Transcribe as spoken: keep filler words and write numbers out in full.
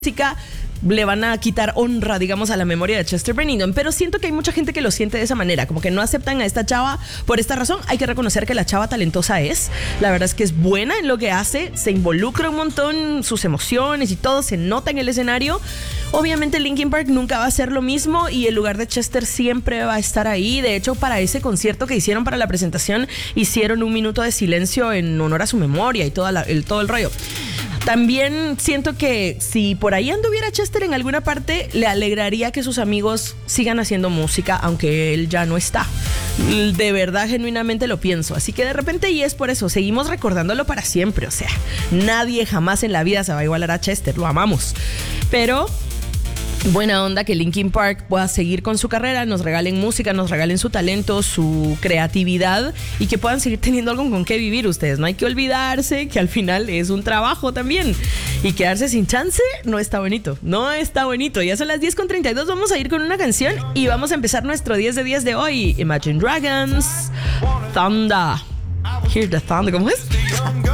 música le van a quitar honra, digamos, a la memoria de Chester Bennington, pero siento que hay mucha gente que lo siente de esa manera, como que no aceptan a esta chava por esta razón. Hay que reconocer que la chava talentosa es, la verdad es que es buena en lo que hace, se involucra un montón, sus emociones y todo se nota en el escenario. Obviamente Linkin Park nunca va a ser lo mismo y el lugar de Chester siempre va a estar ahí. De hecho, para ese concierto que hicieron para la presentación, hicieron un minuto de silencio en honor a su memoria y toda la, el, todo el rollo. También siento que si por ahí anduviera Chester en alguna parte, le alegraría que sus amigos sigan haciendo música, aunque él ya no está. De verdad, genuinamente lo pienso. Así que de repente, y es por eso, seguimos recordándolo para siempre. O sea, nadie jamás en la vida se va a igualar a Chester, lo amamos. Pero buena onda que Linkin Park pueda seguir con su carrera, nos regalen música, nos regalen su talento, su creatividad y que puedan seguir teniendo algo con qué vivir ustedes. No hay que olvidarse que al final es un trabajo también y quedarse sin chance no está bonito, no está bonito. Ya son las diez con treinta y dos, vamos a ir con una canción y vamos a empezar nuestro diez de diez de hoy. Imagine Dragons, Thunder. Hear the Thunder, ¿cómo es?